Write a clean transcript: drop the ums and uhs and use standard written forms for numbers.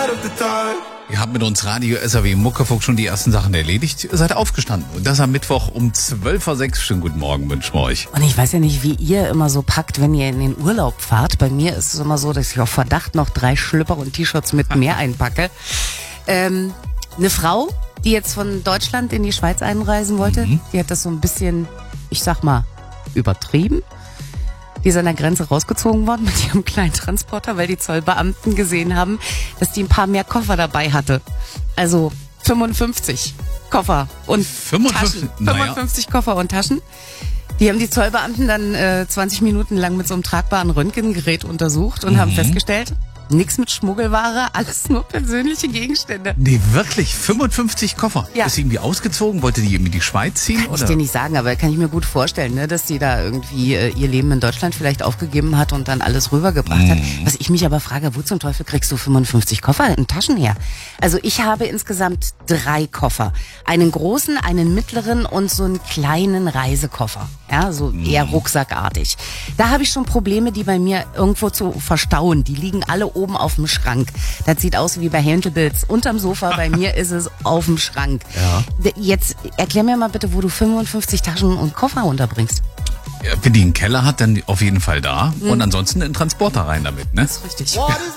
Ihr habt mit uns Radio SAW Muckefuck schon die ersten Sachen erledigt. Ihr seid aufgestanden. Und das am Mittwoch um 12:06 Uhr. Schönen guten Morgen wünschen wir euch. Und ich weiß ja nicht, wie ihr immer so packt, wenn ihr in den Urlaub fahrt. Bei mir ist es immer so, dass ich auf Verdacht noch 3 Schlüpper und T-Shirts mit mehr einpacke. Eine Frau, die jetzt von Deutschland in die Schweiz einreisen wollte, die hat das so ein bisschen, ich sag mal, übertrieben. Die ist an der Grenze rausgezogen worden mit ihrem kleinen Transporter, weil die Zollbeamten gesehen haben, dass die ein paar mehr Koffer dabei hatte. Also 55 Koffer und 55? Taschen. 55 Koffer und Taschen. Die haben die Zollbeamten dann 20 Minuten lang mit so einem tragbaren Röntgengerät untersucht und haben festgestellt, nichts mit Schmuggelware, alles nur persönliche Gegenstände. Nee, wirklich? 55 Koffer? Ja. Ist sie irgendwie ausgezogen? Wollte die irgendwie die Schweiz ziehen? Kann ich dir nicht sagen, aber kann ich mir gut vorstellen, ne, dass sie da irgendwie ihr Leben in Deutschland vielleicht aufgegeben hat und dann alles rübergebracht hat. Was ich mich aber frage, wo zum Teufel kriegst du 55 Koffer in Taschen her? Also ich habe insgesamt 3 Koffer. Einen großen, einen mittleren und so einen kleinen Reisekoffer. Ja, so eher rucksackartig. Da habe ich schon Probleme, die bei mir irgendwo zu verstauen. Die liegen alle oben auf dem Schrank. Das sieht aus wie bei Häntelbilds unterm Sofa. Bei mir ist es auf dem Schrank. Ja. Jetzt erklär mir mal bitte, wo du 55 Taschen und Koffer unterbringst. Ja, wenn die einen Keller hat, dann auf jeden Fall da. Und ansonsten in den Transporter rein damit, ne? Das ist richtig.